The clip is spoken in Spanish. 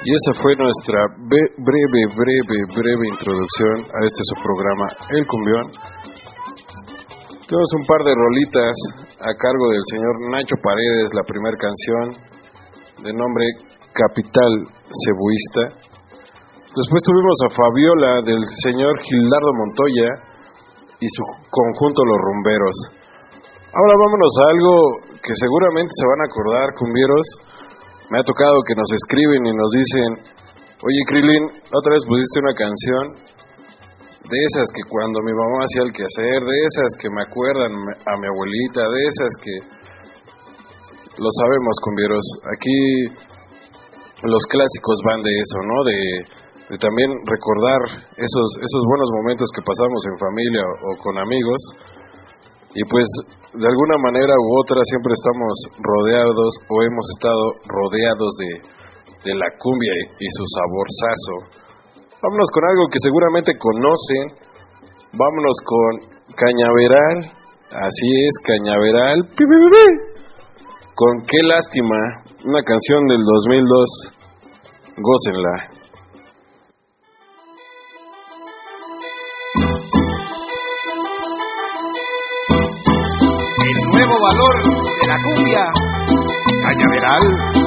Y esa fue nuestra breve introducción a este su programa, El Cumbión. Tenemos un par de rolitas a cargo del señor Nacho Paredes, la primera canción de nombre Capital Cebuista. Después tuvimos a Fabiola del señor Gildardo Montoya y su conjunto Los Rumberos. Ahora vámonos a algo que seguramente se van a acordar, cumbieros. Me ha tocado que nos escriben y nos dicen: oye, Krilin, otra vez pusiste una canción de esas que cuando mi mamá hacía el quehacer, de esas que me acuerdan a mi abuelita, de esas que... Lo sabemos, cumbieros, aquí los clásicos van de eso, ¿no? De también recordar esos buenos momentos que pasamos en familia o con amigos. Y pues de alguna manera u otra siempre estamos rodeados o hemos estado rodeados de la cumbia y su saborzazo. Vámonos con algo que seguramente conocen. Vámonos con Cañaveral. Así es, Cañaveral. ¡Pi, pi, pi, pi! Con Qué Lástima, una canción del 2002. Gócenla. Nuevo valor de la cumbia, Cañaveral.